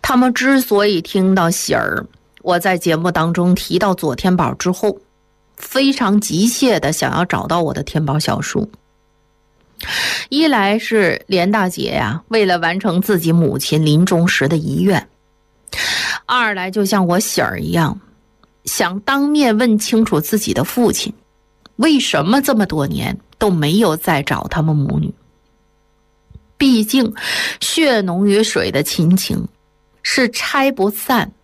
他们之所以听到喜儿我在节目当中提到左天宝之后，非常急切的想要找到我的天宝小叔。一来是连大姐呀，为了完成自己母亲临终时的遗愿；二来就像我喜儿一样，想当面问清楚自己的父亲，为什么这么多年都没有再找他们母女。毕竟血浓于水的亲情是拆不散